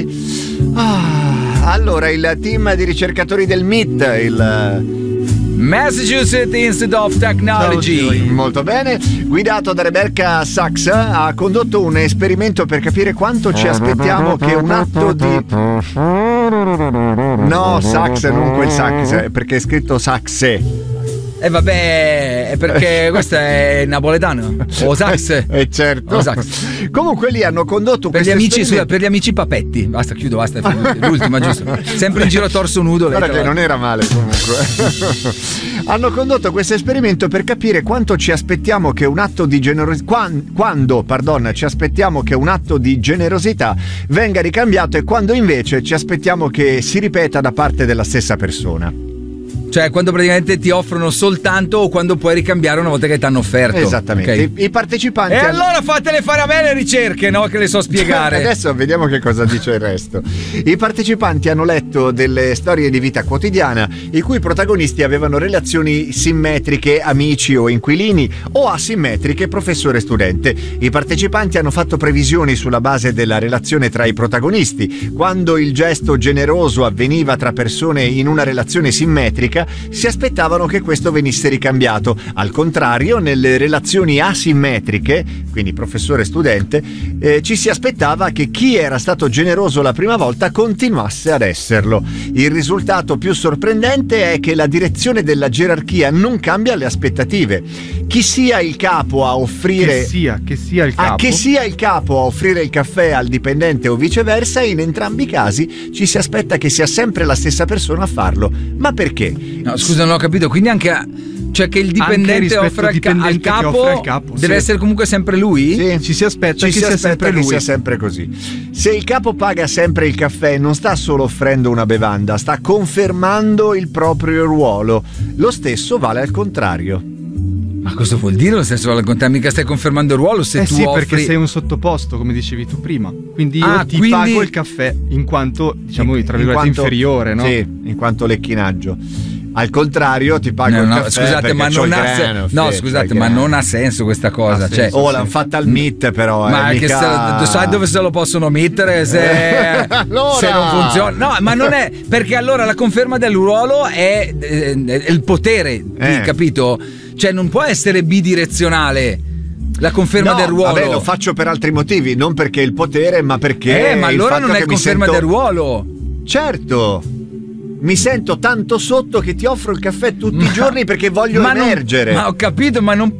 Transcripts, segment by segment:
così. Allora, il team di ricercatori del MIT, il Massachusetts Institute of Technology, molto bene, guidato da Rebecca Sachs, ha condotto un esperimento per capire quanto ci aspettiamo che un atto di... No, Sachs, non quel Sachs, perché è scritto Saxe. Vabbè, è perché questo è napoletano. O Sax. Certo. O Sax. Comunque lì hanno condotto per gli amici papetti. Basta, chiudo, basta. L'ultima, giusto. Sempre in giro torso nudo. Guarda che non era male comunque. Hanno condotto questo esperimento per capire quanto ci aspettiamo che un atto di generosità ci aspettiamo che un atto di generosità venga ricambiato e quando invece ci aspettiamo che si ripeta da parte della stessa persona. Cioè quando praticamente ti offrono soltanto o quando puoi ricambiare una volta che ti hanno offerto. Esattamente. Okay. I partecipanti allora fatele fare a me le ricerche, no? Che le so spiegare. Adesso vediamo che cosa dice il resto. I partecipanti hanno letto delle storie di vita quotidiana i cui protagonisti avevano relazioni simmetriche, amici o inquilini, o asimmetriche, professore-studente. I partecipanti hanno fatto previsioni sulla base della relazione tra i protagonisti. Quando il gesto generoso avveniva tra persone in una relazione simmetrica, si aspettavano che questo venisse ricambiato. Al contrario, nelle relazioni asimmetriche, quindi professore-studente, ci si aspettava che chi era stato generoso la prima volta continuasse ad esserlo. Il risultato più sorprendente è che la direzione della gerarchia non cambia le aspettative. Chi sia il capo a offrire che sia il capo a offrire il caffè al dipendente o viceversa, in entrambi i casi ci si aspetta che sia sempre la stessa persona a farlo. Ma perché? No, scusa, non ho capito. Quindi cioè che il dipendente offre al capo deve essere comunque sempre lui? Sì. Ci si aspetta che sia sempre lui. Sia sempre così. Se il capo paga sempre il caffè, non sta solo offrendo una bevanda, sta confermando il proprio ruolo. Lo stesso vale al contrario. Ma cosa vuol dire lo stesso vale al contrario? Mica stai confermando il ruolo se tu offri... perché sei un sottoposto, come dicevi tu prima. Quindi io ti pago il caffè in quanto, diciamo, tra virgolette, inferiore, no? Sì, in quanto lecchinaggio. Al contrario, ti pago il caffè. Scusate, ma non ma non ha senso questa cosa. L'hanno fatta al MIT, però. Ma sai dove se lo possono mettere se non funziona? No, ma non è perché allora la conferma del ruolo è il potere, capito? Cioè non può essere bidirezionale. La conferma del ruolo. Vabbè, lo faccio per altri motivi, non perché il potere, ma perché. Ma allora non è conferma del ruolo. Certo. Mi sento tanto sotto che ti offro il caffè tutti i giorni perché voglio emergere. Ma ho capito, ma non.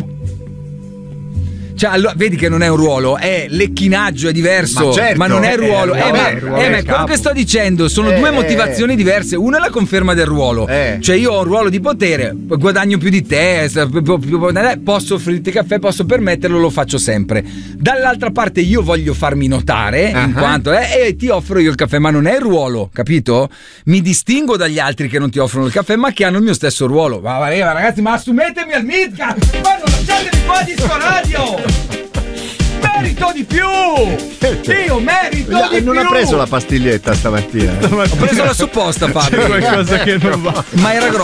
Cioè, allora, vedi che non è un ruolo, è lecchinaggio, è diverso, ma, certo, ma non è ruolo. Ma quello che sto dicendo sono due motivazioni diverse. Una è la conferma del ruolo, cioè io ho un ruolo di potere, guadagno più di te, posso offrirti caffè, posso permetterlo, lo faccio sempre. Dall'altra parte io voglio farmi notare in quanto e ti offro io il caffè, ma non è il ruolo, capito? Mi distingo dagli altri che non ti offrono il caffè, ma che hanno il mio stesso ruolo. Ma ragazzi, ma assumetemi al Midgar, ma non lasciatemi qua di sto radio. Merito di più! Io merito di più! Non ha preso la pastiglietta stamattina. Ho preso la supposta, Fabio. C'è qualcosa che non va. Ma era grosso.